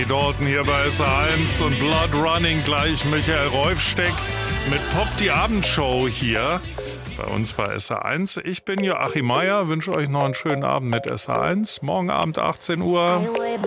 Ray Dalton hier bei SA1 und Blood Running gleich Michael Rolfsteck mit Pop die Abendshow hier bei uns bei SA1. Ich bin Joachim Meier, wünsche euch noch einen schönen Abend mit SA1. Morgen Abend 18 Uhr.